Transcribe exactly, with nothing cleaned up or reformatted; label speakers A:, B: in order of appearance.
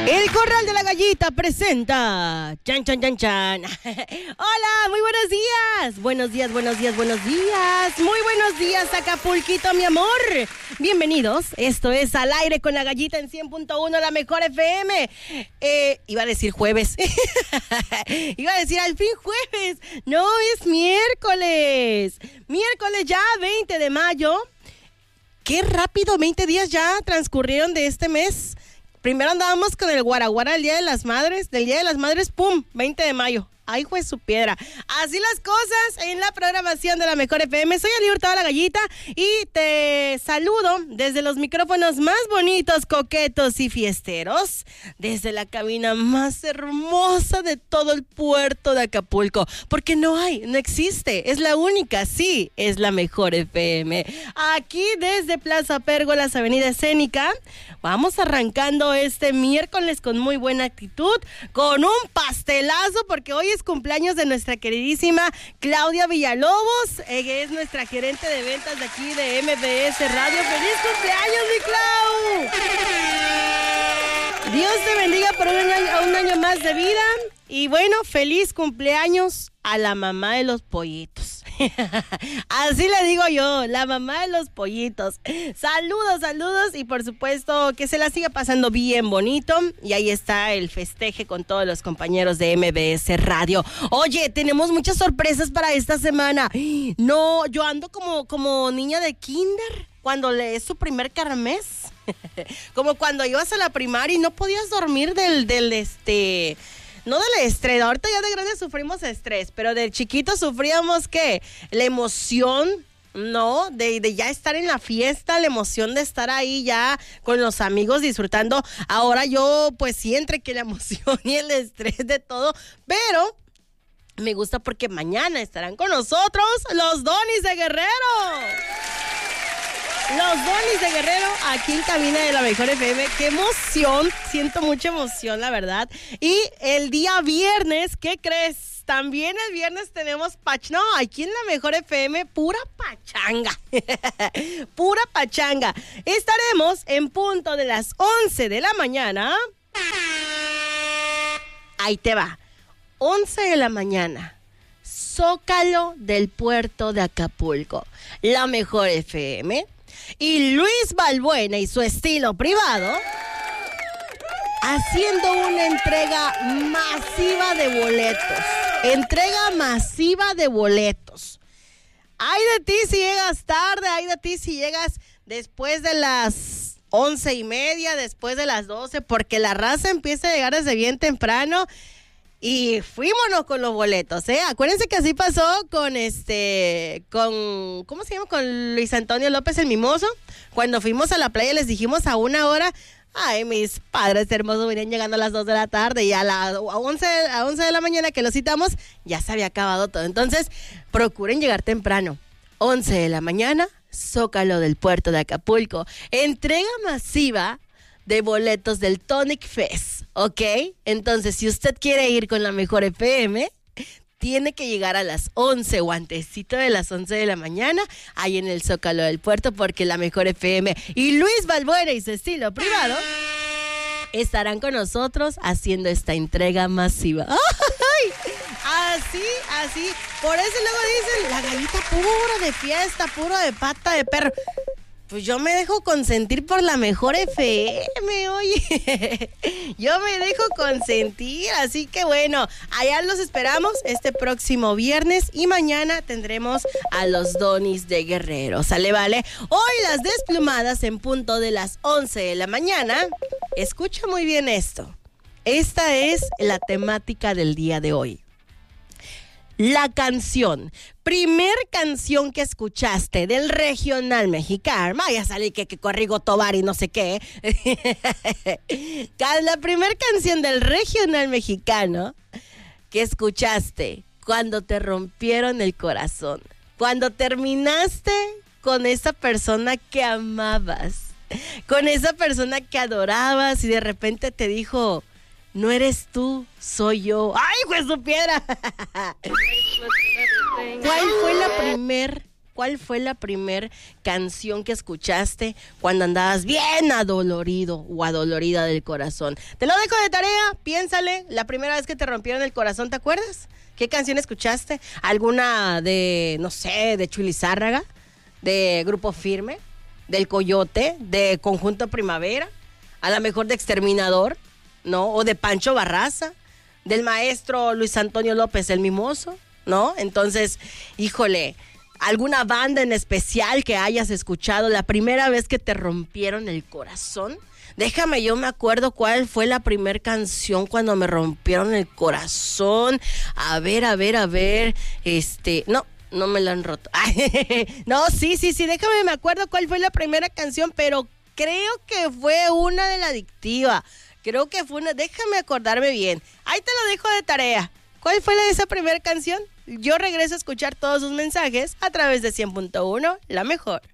A: El Corral de la Gallita presenta Chan, chan, chan, chan. Hola, muy buenos días. Buenos días, buenos días, buenos días. Muy buenos días, Acapulquito, mi amor. Bienvenidos. Esto es Al Aire con la Gallita en cien punto uno, la mejor F M. Eh, iba a decir jueves. Iba a decir al fin jueves. No, es miércoles. Miércoles ya, veinte de mayo. Qué rápido, veinte días ya transcurrieron de este mes. Primero andábamos con el guaraguara del Día de las Madres, del Día de las Madres, ¡pum!, veinte de mayo. ¡Ay, juez su piedra! Así las cosas en la programación de la mejor F M. Soy Ali Hurtado, la Gallita, y te saludo desde los micrófonos más bonitos, coquetos y fiesteros, desde la cabina más hermosa de todo el puerto de Acapulco, porque no hay, no existe, es la única, sí, es la mejor F M. Aquí desde Plaza Pérgolas, Avenida Escénica, vamos arrancando este miércoles con muy buena actitud, con un pastelazo, porque hoy es cumpleaños de nuestra queridísima Claudia Villalobos, eh, que es nuestra gerente de ventas de aquí de M B S Radio. ¡Feliz cumpleaños, mi Clau! Dios te bendiga por un año, un año más de vida. Y bueno, feliz cumpleaños a la mamá de los pollitos. Así le digo yo, la mamá de los pollitos. Saludos, saludos, y por supuesto que se la siga pasando bien bonito. Y ahí está el festeje con todos los compañeros de M B S Radio. Oye, tenemos muchas sorpresas para esta semana. No, yo ando como, como niña de kinder cuando lees su primer carmes. Como cuando ibas a la primaria y no podías dormir del, del este... No del estrés, ahorita ya de grandes sufrimos estrés, pero de chiquitos sufríamos, ¿qué? La emoción, ¿no? De, de ya estar en la fiesta, la emoción de estar ahí ya con los amigos disfrutando. Ahora yo, pues sí, entre que la emoción y el estrés de todo, pero me gusta porque mañana estarán con nosotros los Donis de Guerrero. Los Donis de Guerrero aquí en cabina de la mejor F M. ¡Qué emoción! Siento mucha emoción, la verdad. Y el día viernes, ¿qué crees? También el viernes tenemos pach... No, aquí en la mejor F M, pura pachanga. Pura pachanga. Estaremos en punto de las once de la mañana. Ahí te va. once de la mañana. Zócalo del puerto de Acapulco. La mejor F M. Y Luis Balbuena y su estilo privado haciendo una entrega masiva de boletos. Entrega masiva de boletos. Ay de ti si llegas tarde, ay de ti si llegas después de las once y media, después de las doce, porque la raza empieza a llegar desde bien temprano. Y fuímonos con los boletos, ¿eh? Acuérdense que así pasó con este, con, ¿cómo se llama? Con Luis Antonio López el Mimoso. Cuando fuimos a la playa les dijimos a una hora, ay, mis padres hermosos venían llegando a las dos de la tarde y a las once, a once de la mañana que los citamos, ya se había acabado todo. Entonces, procuren llegar temprano. once de la mañana, Zócalo del puerto de Acapulco. Entrega masiva de boletos del Tonic Fest, ¿ok? Entonces, si usted quiere ir con la mejor F M, tiene que llegar a las once o antesito de las once de la mañana, ahí en el Zócalo del Puerto, porque la mejor F M y Luis Balbuena y su estilo privado estarán con nosotros haciendo esta entrega masiva. ¡Ay! Así, así. Por eso luego dicen, la Gallita pura de fiesta, puro de pata de perro. Pues yo me dejo consentir por la mejor F M, oye. Yo me dejo consentir, así que bueno, allá los esperamos este próximo viernes y mañana tendremos a los Donis de Guerrero, ¿sale, vale? Hoy las desplumadas en punto de las once de la mañana. Escucha muy bien esto. Esta es la temática del día de hoy. La canción, primer canción que escuchaste del regional mexicano, vaya salir que, que Corrigo Tobar y no sé qué. La primer canción del regional mexicano que escuchaste cuando te rompieron el corazón, cuando terminaste con esa persona que amabas, con esa persona que adorabas y de repente te dijo, no eres tú, soy yo. ¡Ay, juez su piedra! ¿Cuál fue la primer cuál fue la primer canción que escuchaste cuando andabas bien adolorido o adolorida del corazón. Te lo dejo de tarea, piénsale, la primera vez que te rompieron el corazón, ¿te acuerdas? ¿Qué canción escuchaste? ¿Alguna de, no sé, de Chuy Lizárraga? ¿De Grupo Firme? ¿Del Coyote? ¿De Conjunto Primavera? A lo mejor de Exterminador, ¿no? O de Pancho Barraza, del maestro Luis Antonio López el Mimoso, ¿no? Entonces, híjole, ¿alguna banda en especial que hayas escuchado la primera vez que te rompieron el corazón? Déjame, yo me acuerdo cuál fue la primera canción cuando me rompieron el corazón. A ver, a ver, a ver, este, no. No me la han roto. No, sí, sí, sí, déjame, me acuerdo cuál fue la primera canción, pero creo que fue una de La Adictiva. Creo que fue una, déjame acordarme bien. Ahí te lo dejo de tarea. ¿Cuál fue la de esa primera canción? Yo regreso a escuchar todos sus mensajes a través de cien punto uno, la mejor.